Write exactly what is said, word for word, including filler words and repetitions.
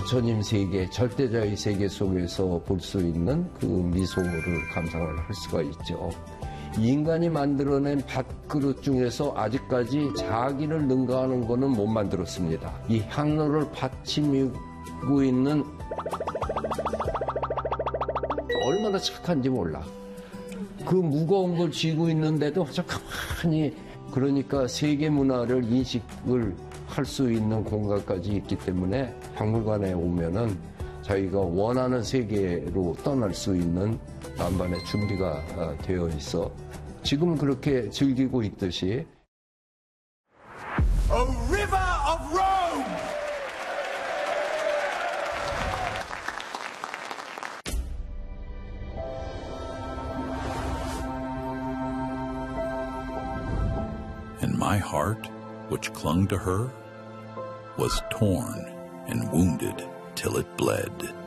부처님 세계, 절대자의 세계 속에서 볼 수 있는 그 미소를 감상을 할 수가 있죠. 인간이 만들어낸 밥그릇 중에서 아직까지 자기를 능가하는 것은 못 만들었습니다. 이 향로를 받치고 있는 얼마나 착한지 몰라. 그 무거운 걸 쥐고 있는데도 저 가만히, 그러니까 세계 문화를 인식을 할 수 있는 공간까지 있기 때문에 박물관에 오면은 자기가 원하는 세계로 떠날 수 있는 만반의 준비가 되어 있어 지금 그렇게 즐기고 있듯이. A river of Rome! And my heart, which clung to her, was torn and wounded till it bled.